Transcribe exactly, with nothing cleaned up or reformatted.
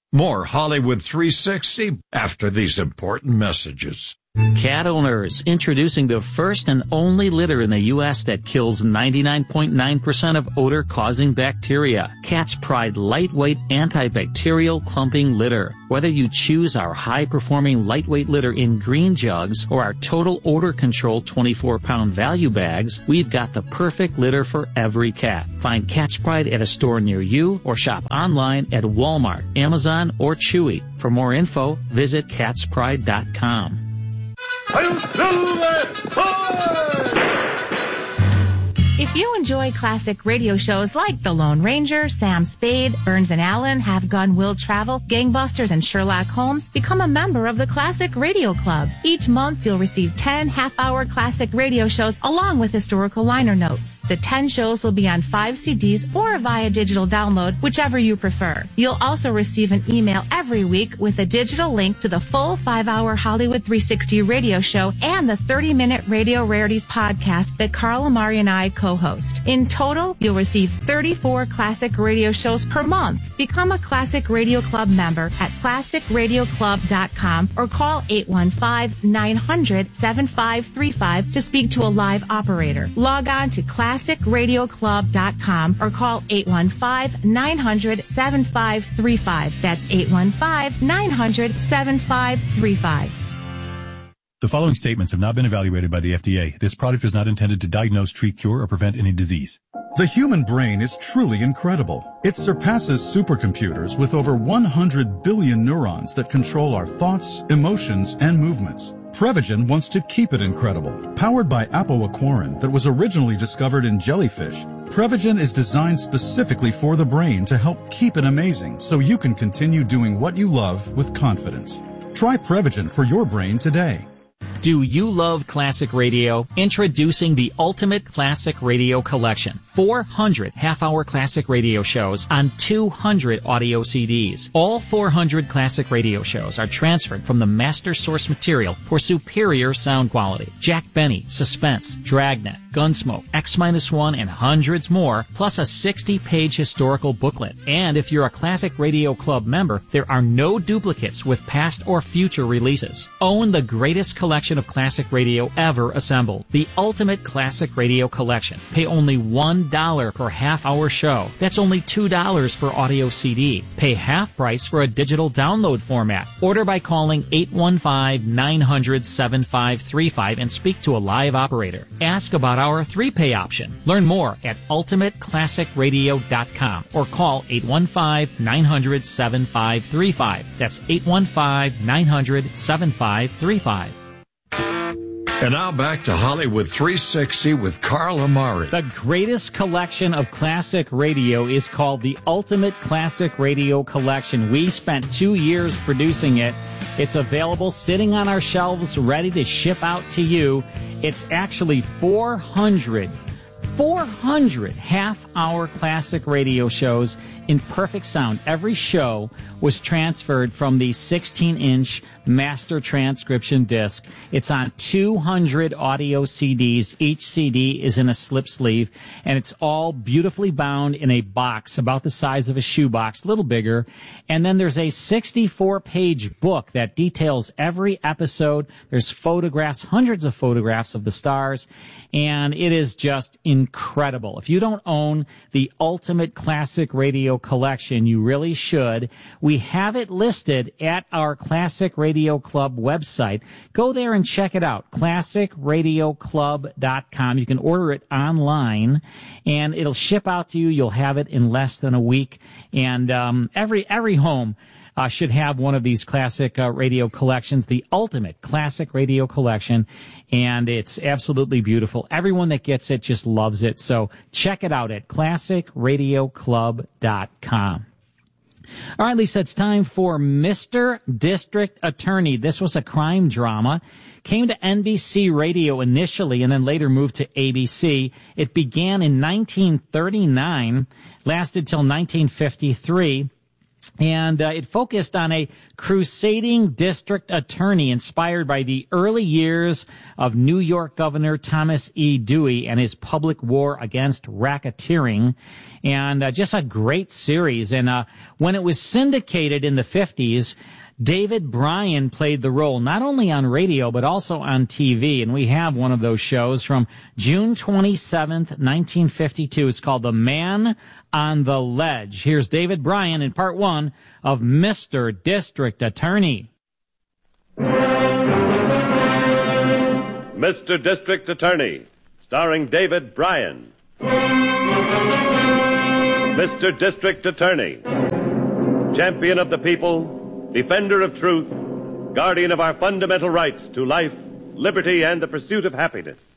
More Hollywood three sixty after these important messages. Cat owners, introducing the first and only litter in the U S that kills ninety-nine point nine percent of odor-causing bacteria. Cat's Pride lightweight antibacterial clumping litter. Whether you choose our high-performing lightweight litter in green jugs or our total odor control twenty-four pound value bags, we've got the perfect litter for every cat. Find Cat's Pride at a store near you or shop online at Walmart, Amazon, or Chewy. For more info, visit cats pride dot com. If you enjoy classic radio shows like The Lone Ranger, Sam Spade, Burns and Allen, Have Gun Will Travel, Gangbusters, and Sherlock Holmes, become a member of the Classic Radio Club. Each month, you'll receive ten half-hour classic radio shows along with historical liner notes. The ten shows will be on five C Ds or via digital download, whichever you prefer. You'll also receive an email every week with a digital link to the full five-hour Hollywood three sixty radio show and the thirty-minute Radio Rarities podcast that Carl Amari and I co host. In total, you'll receive thirty-four classic radio shows per month. Become a Classic Radio Club member at classic radio club dot com or call eight one five, nine hundred, seven five three five to speak to a live operator. Log on to classic radio club dot com or call eight one five, nine hundred, seven five three five. That's eight one five, nine hundred, seven five three five. The following statements have not been evaluated by the F D A. This product is not intended to diagnose, treat, cure, or prevent any disease. The human brain is truly incredible. It surpasses supercomputers with over one hundred billion neurons that control our thoughts, emotions, and movements. Prevagen wants to keep it incredible. Powered by apoaquarin that was originally discovered in jellyfish, Prevagen is designed specifically for the brain to help keep it amazing so you can continue doing what you love with confidence. Try Prevagen for your brain today. Do you love classic radio? Introducing the Ultimate Classic Radio Collection. four hundred half-hour classic radio shows on two hundred audio C Ds. All four hundred classic radio shows are transferred from the master source material for superior sound quality. Jack Benny, Suspense, Dragnet, Gunsmoke, X one, and hundreds more, plus a sixty-page historical booklet. And if you're a Classic Radio Club member, there are no duplicates with past or future releases. Own the greatest collection of classic radio ever assembled. The Ultimate Classic Radio Collection. Pay only one dollar per half-hour show. That's only two dollars per audio C D. Pay half price for a digital download format. Order by calling eight one five, nine hundred, seven five three five and speak to a live operator. Ask about our three-pay option. Learn more at ultimate classic radio dot com or call eight one five, nine hundred, seven five three five. That's eight one five, nine hundred, seven five three five. And now back to Hollywood three sixty with Carl Amari. The greatest collection of classic radio is called the Ultimate Classic Radio Collection. We spent two years producing it. It's available sitting on our shelves, ready to ship out to you. It's actually four hundred, four hundred half-hour classic radio shows in perfect sound. Every show was transferred from the sixteen inch master transcription disc. It's on two hundred audio C Ds. Each C D is in a slip sleeve, and it's all beautifully bound in a box about the size of a shoebox, a little bigger. And then there's a sixty-four page book that details every episode. There's photographs, hundreds of photographs of the stars, and it is just incredible. If you don't own the Ultimate Classic Radio Collection, you really should. We have it listed at our Classic Radio Club website. Go there and check it out, classic radio club dot com. You can order it online, and it'll ship out to you. You'll have it in less than a week, and um, every every home Uh, should have one of these classic uh, radio collections, the Ultimate Classic Radio Collection, and it's absolutely beautiful. Everyone that gets it just loves it, so check it out at classic radio club dot com. All right, Lisa, it's time for Mister District Attorney. This was a crime drama. Came to N B C Radio initially and then later moved to A B C. It began in nineteen thirty-nine, lasted till nineteen fifty-three. And uh, it focused on a crusading district attorney inspired by the early years of New York Governor Thomas E. Dewey and his public war against racketeering. And uh, just a great series. And uh, when it was syndicated in the fifties, David Bryan played the role not only on radio but also on T V, and we have one of those shows from June twenty-seventh, nineteen fifty-two. It's called The Man on the Ledge. Here's David Bryan in part one of Mister District Attorney. Mister District Attorney, starring David Bryan. Mister District Attorney, champion of the people, defender of truth, guardian of our fundamental rights to life, liberty, and the pursuit of happiness.